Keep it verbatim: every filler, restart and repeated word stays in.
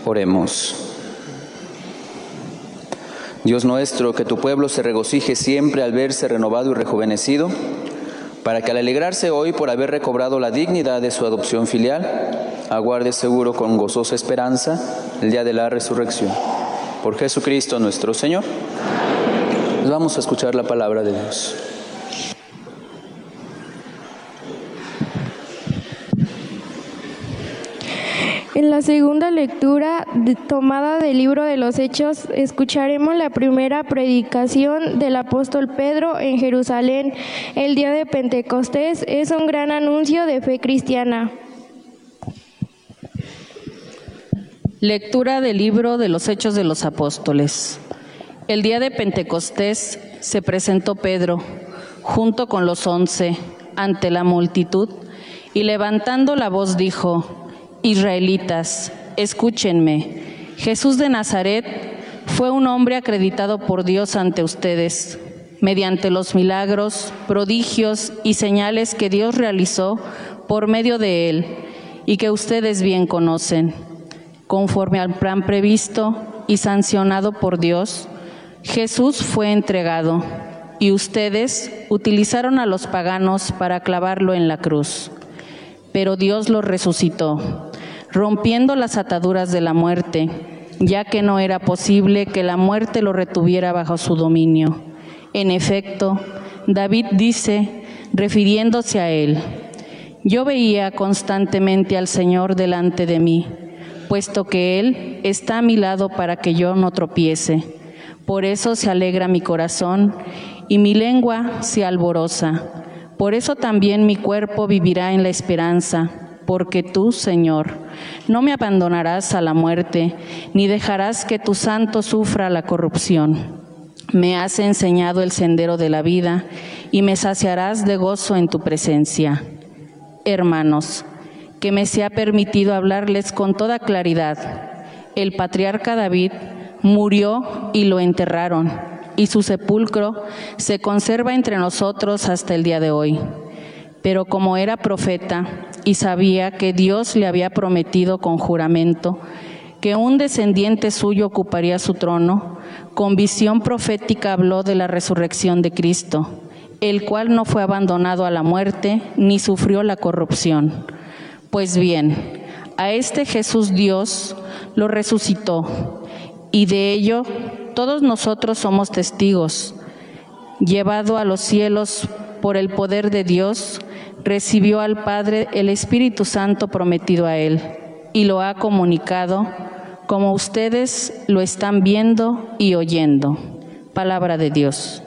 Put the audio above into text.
Oremos. Dios nuestro, que tu pueblo se regocije siempre al verse renovado y rejuvenecido, para que al alegrarse hoy por haber recobrado la dignidad de su adopción filial, aguarde seguro con gozosa esperanza el día de la resurrección. Por Jesucristo nuestro Señor. Nos vamos a escuchar la palabra de Dios. En la segunda lectura de, tomada del libro de los Hechos, escucharemos la primera predicación del apóstol Pedro en Jerusalén el día de Pentecostés. Es un gran anuncio de fe cristiana. Lectura del libro de los Hechos de los Apóstoles. El día de Pentecostés se presentó Pedro, junto con los once, ante la multitud, y levantando la voz dijo: Israelitas, escúchenme. Jesús de Nazaret fue un hombre acreditado por Dios ante ustedes, mediante los milagros, prodigios y señales que Dios realizó por medio de él, y que ustedes bien conocen. Conforme al plan previsto y sancionado por Dios, Jesús fue entregado, y ustedes utilizaron a los paganos para clavarlo en la cruz. Pero Dios lo resucitó, rompiendo las ataduras de la muerte, ya que no era posible que la muerte lo retuviera bajo su dominio. En efecto, David dice, refiriéndose a él: yo veía constantemente al Señor delante de mí, puesto que Él está a mi lado para que yo no tropiece. Por eso se alegra mi corazón y mi lengua se alboroza. Por eso también mi cuerpo vivirá en la esperanza, porque tú, Señor, no me abandonarás a la muerte, ni dejarás que tu santo sufra la corrupción. Me has enseñado el sendero de la vida, y me saciarás de gozo en tu presencia. Hermanos, que me sea permitido hablarles con toda claridad. El patriarca David murió y lo enterraron, y su sepulcro se conserva entre nosotros hasta el día de hoy. Pero como era profeta y sabía que Dios le había prometido con juramento que un descendiente suyo ocuparía su trono, con visión profética habló de la resurrección de Cristo, el cual no fue abandonado a la muerte ni sufrió la corrupción. Pues bien, a este Jesús Dios lo resucitó, y de ello todos nosotros somos testigos. Llevado a los cielos por el poder de Dios, recibió al Padre el Espíritu Santo prometido a él, y lo ha comunicado, como ustedes lo están viendo y oyendo. Palabra de Dios.